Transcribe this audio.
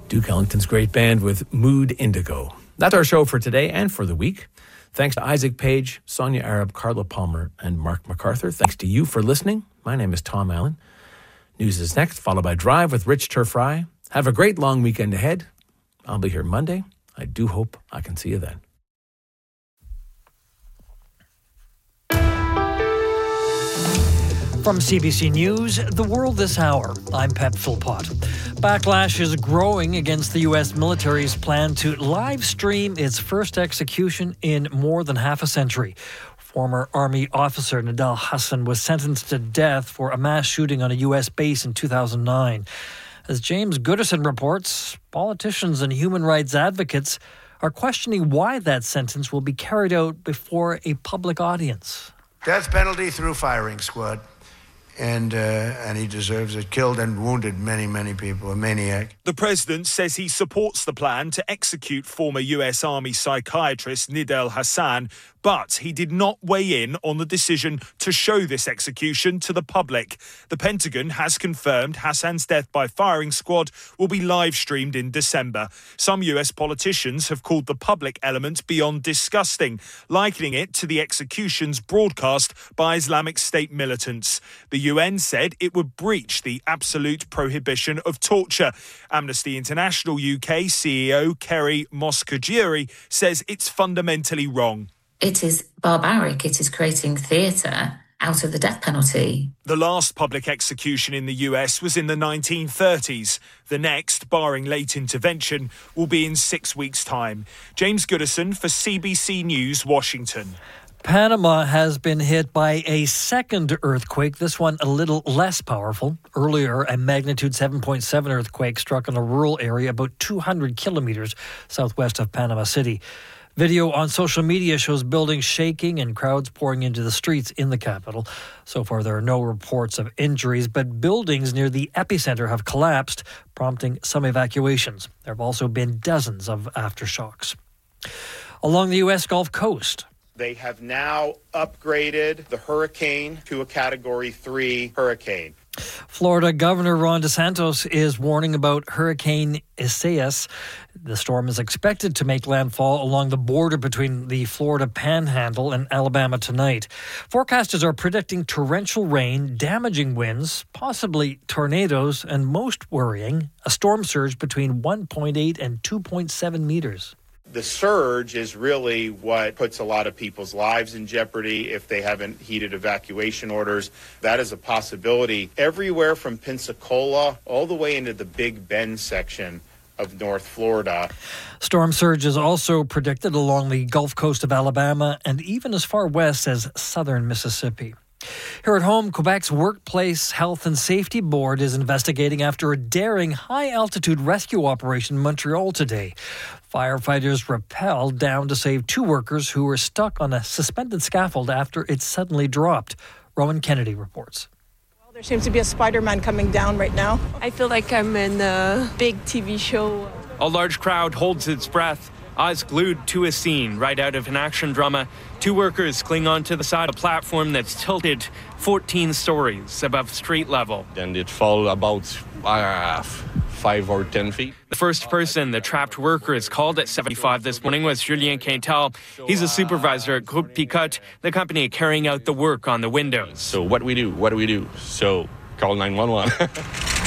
Duke Ellington's great band with Mood Indigo. That's our show for today and for the week. Thanks to Isaac Page, Sonia Arab, Carla Palmer, and Mark MacArthur. Thanks to you for listening. My name is Tom Allen. News is next, followed by Drive with Rich Turfry. Have a great long weekend ahead. I'll be here Monday. I do hope I can see you then. From CBC News, The World This Hour, I'm Pep Philpott. Backlash is growing against the U.S. military's plan to live stream its first execution in more than half a century. Former Army officer Nidal Hasan was sentenced to death for a mass shooting on a U.S. base in 2009. As James Goodison reports, politicians and human rights advocates are questioning why that sentence will be carried out before a public audience. Death penalty through firing squad. And he deserves it. Killed and wounded many, many people. A maniac. The president says he supports the plan to execute former U.S. Army psychiatrist Nidal Hasan, but he did not weigh in on the decision to show this execution to the public. The Pentagon has confirmed Hasan's death by firing squad will be live streamed in December. Some U.S. politicians have called the public element beyond disgusting, likening it to the executions broadcast by Islamic State militants. The UN said it would breach the absolute prohibition of torture. Amnesty International UK CEO Kerry Moscogiuri says it's fundamentally wrong. It is barbaric. It is creating theatre out of the death penalty. The last public execution in the US was in the 1930s. The next, barring late intervention, will be in 6 weeks' time. James Goodison for CBC News, Washington. Panama has been hit by a second earthquake, this one a little less powerful. Earlier, a magnitude 7.7 earthquake struck in a rural area about 200 kilometers southwest of Panama City. Video on social media shows buildings shaking and crowds pouring into the streets in the capital. So far, there are no reports of injuries, but buildings near the epicenter have collapsed, prompting some evacuations. There have also been dozens of aftershocks. Along the U.S. Gulf Coast, they have now upgraded the hurricane to a Category 3 hurricane. Florida Governor Ron DeSantis is warning about Hurricane Isaias. The storm is expected to make landfall along the border between the Florida Panhandle and Alabama tonight. Forecasters are predicting torrential rain, damaging winds, possibly tornadoes, and most worrying, a storm surge between 1.8 and 2.7 meters. The surge is really what puts a lot of people's lives in jeopardy if they haven't heeded evacuation orders. That is a possibility everywhere from Pensacola all the way into the Big Bend section of North Florida. Storm surge is also predicted along the Gulf Coast of Alabama and even as far west as southern Mississippi. Here at home, Quebec's Workplace Health and Safety Board is investigating after a daring high-altitude rescue operation in Montreal today. Firefighters rappelled down to save two workers who were stuck on a suspended scaffold after it suddenly dropped. Rowan Kennedy reports. Well, there seems to be a Spider-Man coming down right now. I feel like I'm in a big TV show. A large crowd holds its breath, eyes glued to a scene right out of an action drama. Two workers cling onto the side of a platform that's tilted 14 stories above street level. And it fell about 5 or 10 feet. The first person the trapped worker is called at 75 this morning was Julien Quintal. He's a supervisor at Groupe Picot, the company carrying out the work on the windows. So what do we do? So call 911.